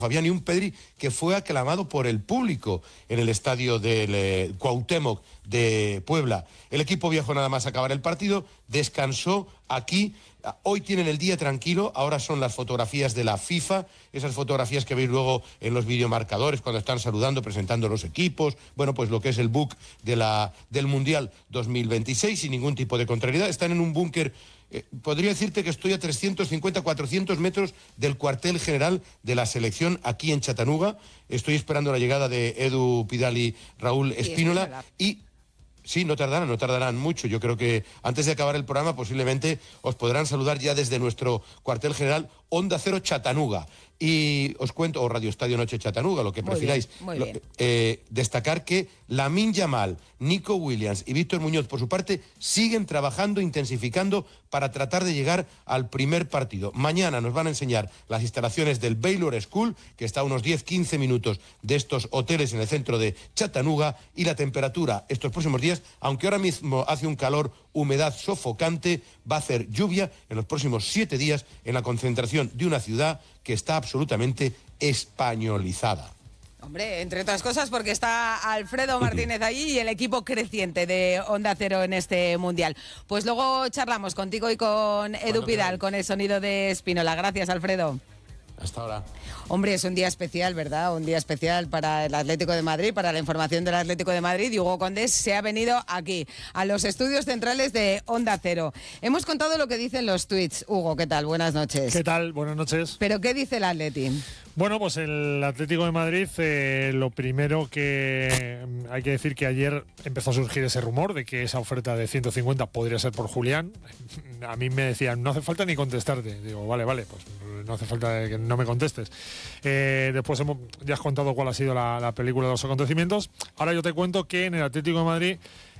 Fabián, y un Pedri que fue aclamado por el público en el estadio del Cuauhtémoc de Puebla. El equipo viajó nada más acabar el partido, descansó aquí. Hoy tienen el día tranquilo, ahora son las fotografías de la FIFA, esas fotografías que veis luego en los videomarcadores cuando están saludando, presentando los equipos, bueno, pues lo que es el book del Mundial 2026, sin ningún tipo de contrariedad. Están en un búnker, podría decirte que estoy a 350, 400 metros del cuartel general de la selección aquí en Chattanooga. Estoy esperando la llegada de Edu Pidal y Raúl Espínola y... Sí, no tardarán mucho. Yo creo que antes de acabar el programa posiblemente os podrán saludar ya desde nuestro cuartel general Onda Cero Chattanooga. Y os cuento, o Radio Estadio Noche Chattanooga, lo que prefiráis. Muy bien. Destacar que Lamine Yamal, Nico Williams y Víctor Muñoz, por su parte, siguen trabajando, intensificando para tratar de llegar al primer partido. Mañana nos van a enseñar las instalaciones del Baylor School, que está a unos 10-15 minutos de estos hoteles en el centro de Chattanooga, y la temperatura estos próximos días, aunque ahora mismo hace un calor, humedad sofocante, va a hacer lluvia en los próximos 7 días en la concentración de una ciudad que está absolutamente españolizada. Hombre, entre otras cosas porque está Alfredo Martínez allí y el equipo creciente de Onda Cero en este Mundial. Pues luego charlamos contigo y con Edu Pidal, con el sonido de Espínola. Gracias, Alfredo. Hasta ahora. Hombre, es un día especial, ¿verdad? Un día especial para el Atlético de Madrid, para la información del Atlético de Madrid. Y Hugo Condés se ha venido aquí, a los estudios centrales de Onda Cero. Hemos contado lo que dicen los tweets. Hugo, ¿qué tal? Buenas noches. ¿Qué tal? Buenas noches. ¿Pero qué dice el Atleti? Bueno, pues el Atlético de Madrid, lo primero que hay que decir que ayer empezó a surgir ese rumor de que esa oferta de 150 podría ser por Julián. A mí me decían, no hace falta ni contestarte. Digo, vale, pues no hace falta que no me contestes. Después ya has contado cuál ha sido la película de los acontecimientos. Ahora yo te cuento que en el Atlético de Madrid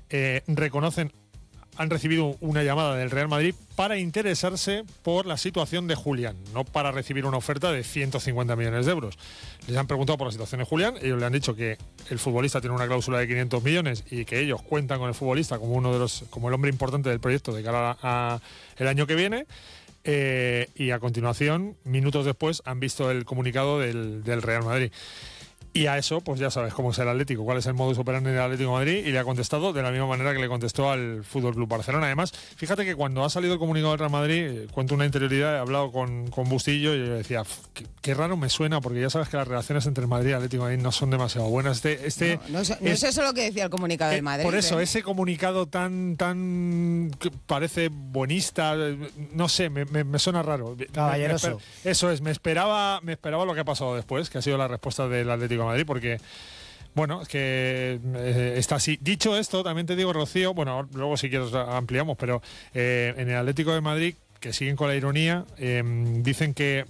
han recibido una llamada del Real Madrid para interesarse por la situación de Julián, no para recibir una oferta de 150 millones de euros. Les han preguntado por la situación de Julián, ellos le han dicho que el futbolista tiene una cláusula de 500 millones y que ellos cuentan con el futbolista como como el hombre importante del proyecto de cara a el año que viene. Y a continuación, minutos después, han visto el comunicado del Real Madrid. Y a eso, pues ya sabes cómo es el Atlético, cuál es el modus operandi del Atlético de Madrid, y le ha contestado de la misma manera que le contestó al Fútbol Club Barcelona. Además, fíjate que cuando ha salido el comunicado del Real Madrid, cuento una interioridad, he hablado con Bustillo y yo decía, qué raro me suena, porque ya sabes que las relaciones entre el Madrid y el Atlético de Madrid no son demasiado buenas. No es eso lo que decía el comunicado del Madrid. Por eso, ese comunicado tan que parece buenista, no sé, me suena raro. Caballeroso. Eso es, me esperaba lo que ha pasado después, que ha sido la respuesta del Atlético de Madrid, porque bueno, es que está así. Dicho esto, también te digo, Rocío, bueno, luego si quieres ampliamos, pero en el Atlético de Madrid, que siguen con la ironía, dicen que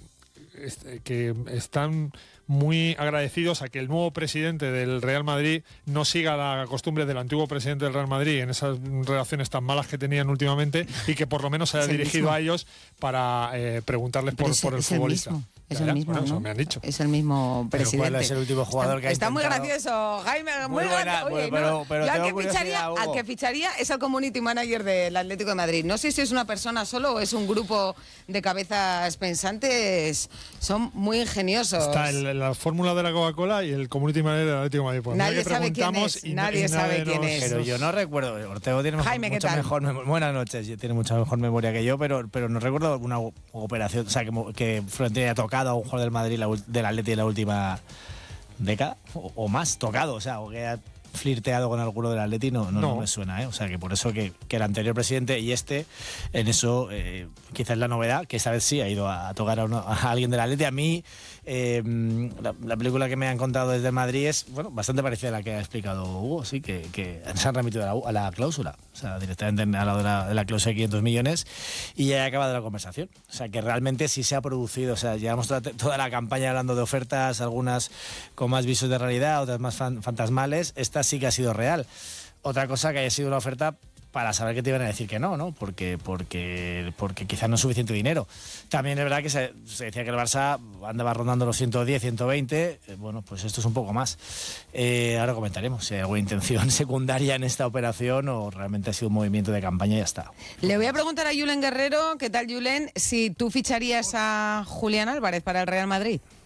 están muy agradecidos a que el nuevo presidente del Real Madrid no siga la costumbre del antiguo presidente del Real Madrid en esas relaciones tan malas que tenían últimamente, y que por lo menos se haya dirigido a ellos para preguntarles por el futbolista. Es el mismo, bueno, ¿no? Eso me han dicho. Es el mismo presidente. ¿Cuál es el último jugador que ha Está muy intentado? gracioso, Jaime. Muy buena, Oye, pero yo tengo curiosidad, Hugo. al que ficharía es el community manager del Atlético de Madrid. No sé si es una persona solo o es un grupo de cabezas pensantes. Son muy ingeniosos. Está la fórmula de la Coca-Cola y el community manager del Atlético de Madrid. Pues nadie sabe quién es. Nadie sabe quién es. Pero yo no recuerdo. Ortego tiene Jaime, mucha mejor memoria. Buenas noches. Tiene mucha mejor memoria que yo, pero no recuerdo alguna operación, o sea, que Florentino haya tocado a un jugador del Madrid, del Atleti, en la última década o más, tocado, o sea, o que ha flirteado con alguno del Atleti, no me suena, o sea, que por eso que el anterior presidente y en eso quizás la novedad, que esta vez sí ha ido a tocar a alguien del Atleti. A mí la película que me han contado desde Madrid es bastante parecida a la que ha explicado Hugo, sí, que se han remitido a la cláusula, o sea, directamente al lado de la cláusula de 500 millones, y ya ha acabado la conversación, o sea, que realmente sí se ha producido, o sea, llevamos toda la campaña hablando de ofertas, algunas con más visos de realidad, otras más fantasmales. Esta sí que ha sido real. Otra cosa que haya sido una oferta para saber que te iban a decir que no, porque quizás no es suficiente dinero. También es verdad que se decía que el Barça andaba rondando los 110, 120, bueno, pues esto es un poco más. Ahora comentaremos si hay alguna intención secundaria en esta operación o realmente ha sido un movimiento de campaña y ya está. Le voy a preguntar a Julen Guerrero, ¿qué tal, Julen? Si tú ficharías a Julián Álvarez para el Real Madrid.